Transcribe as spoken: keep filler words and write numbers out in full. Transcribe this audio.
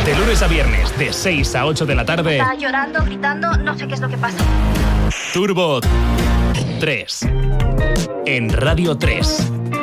De lunes a viernes, de seis a ocho de la tarde. Está llorando, gritando, no sé qué es lo que pasa. Turbo tres. En Radio tres.